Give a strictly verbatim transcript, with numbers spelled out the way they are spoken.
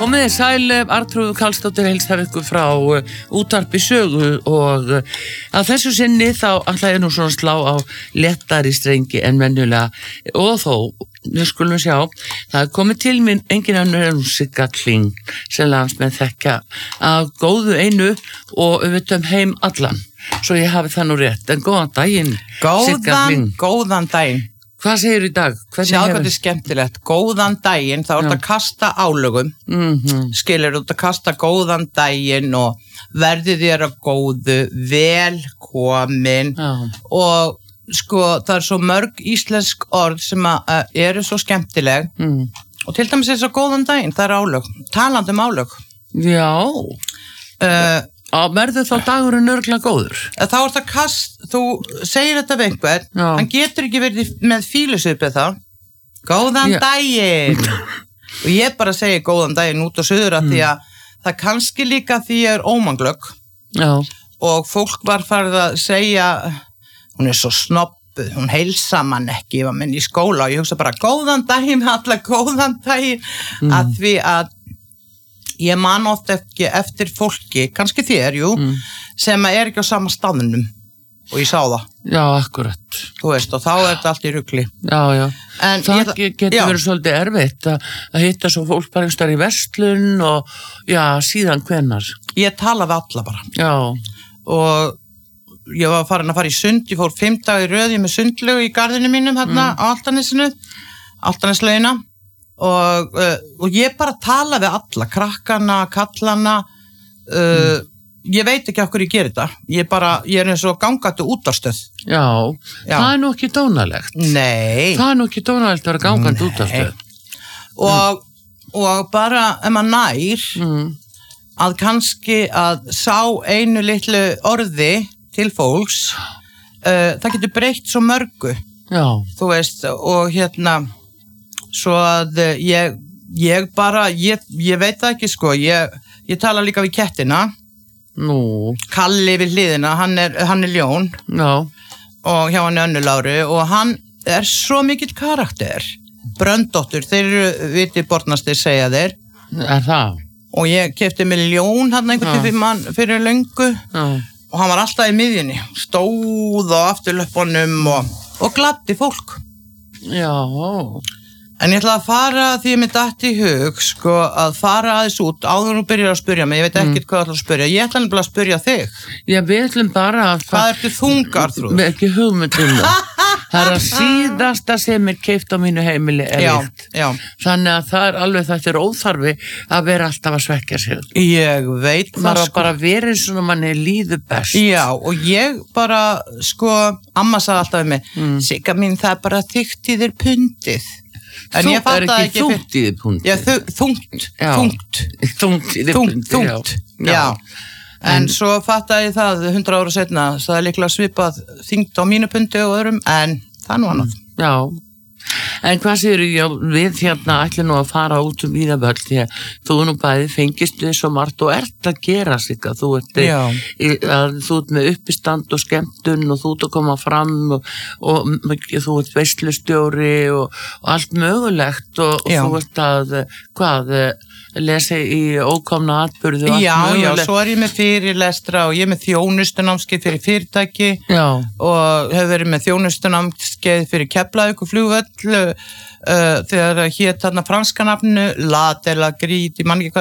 Komið þið sæl, Arnþrúður Karlsdóttir heilsar ykkur frá uh, útvarpi sögu og uh, að þessu sinni þá ætla ég nú svona slá á léttari strengi en venjulega og þó, við skulum sjá, það er komið til minn engin önnur en Sigga Kling sem landsmenn þekkja af góðu einu og auðvitað heim allan, svo ég hafi það nú rétt, en góðan daginn, Sigga Kling. Góðan, góðan daginn. Hvað segir í dag? Sjá hvað þetta er skemmtilegt. Góðan daginn, þá er þetta að kasta álögum. Mm-hmm. Skilur, þú ert að kasta góðan daginn og verði þér að góðu, velkomin. Já. Og sko, það er svo mörg íslensk orð sem að, uh, eru svo skemmtileg. Mm. Og til dæmis er svo góðan daginn, það er álög. Talandi um álög. Já. Uh, Á verður þá dagurinn örgla góður? Þá er það kast, þú segir þetta við einhver, Já. hann getur ekki verið með fílusvipið þá. Góðan Já. daginn! Og ég bara segi góðan daginn út og suður að mm. því að það kannski líka því ég er ómanglögg. Já. Og fólk var farið að segja, hún er svo snobbuð, hún heilsa mann ekki, ég var menn í skóla og ég hugsa bara góðan daginn, alla góðan daginn, mm. að því að ég man oft ekki eftir fólki, kannski þér, jú, mm. sem er ekki á sama staðnum og ég sá það. Já, akkurat. Þú veist, og þá er þetta allt í rugli. Já, já. En það ég, getur já. verið svolítið erfitt að, að hitta svo fólk bara einhverstaðar í verslun og já, síðan hvenær. Ég tala við alla bara. Já. Og ég var farin að fara í sund, ég fór fimm daga í röð, ég með sundlegu í garðinu mínum hérna mm. á Álftanesinu, Álftaneslegina. Og, uh, og ég bara tala við alla, krakkana, kallana, uh, mm. ég veit ekki af hverju ég gerir þetta, ég, bara, ég er eins og gangandi útvarpsstöð. Já, Já, það er nú ekki dónalegt. Nei. Það er nú ekki dónalegt að vera gangandi útvarpsstöð. Og, mm. og bara, ef maður nær, mm. að kannski að sá einu litlu orði til fólks, uh, það getur breytt svo mörgu. Já. Þú veist, og hérna... Svo að ég, ég bara, ég, ég veit það ekki sko, ég, ég tala líka við kettina. Nú. Kalli við hliðina, hann er, hann er ljón. Já. Og hjá hann er Önnu Láru og hann er svo mikill karakter. Bröndóttur, þeir eru viti bornastir segja þeir. Er það? Og ég keypti með ljón hann einhvern tímann mann fyrir löngu. Já. Og hann var alltaf í miðjunni, stóð á afturlöppunum og, og gladdi fólk. Já. En ég ætla að fara því ég mér datt í hug, sko, að fara aðeins út áður og byrja að spyrja mig, ég veit ekkert mm. hvað það ætla að spyrja, ég ætla nefnilega að spyrja þig. Já, við ætlum bara að... Hvað ertu þungar, Þrúður? Með ekki hugmynd um það. Það er að síðasta sem er keypt á mínu heimili er eitt. Já, já. Þannig að það er alveg þetta er óþarfi að vera alltaf að svekja sig. Ég veit það, það sko. Bara verið svona manni líður best. Já, og ég bara, sko, amma sagði alltaf við mig, mm. Sigga mín, það er bara þykkt í þér pundið. En þú ég fatt er ekki þungt í þið pundið. Já, þungt, þungt. Þungt í þið pundið, þungt, já. já. En, en svo fattaði ég það hundrað ára setna, það er líklega svipað þyngt á mínu pundi og öðrum, en það er nú annað. Já, en hvað séu við hérna ætlum nú að fara út um Víðavöll því að þú nú bæði fengist við svo margt og ert að gera sig að þú ert, að, þú ert með uppistand og skemmtun og þú ert að koma fram og, og, og þú ert veislustjóri og, og allt mögulegt og, og þú ert að, hvað, lesa í ókomna atburðu og allt já, mögulegt. Já, svo er ég með fyrirlestra og ég er með þjónustunámskeið fyrir fyrirtæki já. Og hef verið með þjónustunámskeið fyrir Keflavíkurflugvöll uh, þegar hét þarna franska nafnu La de la Grille, ég man ekki hvað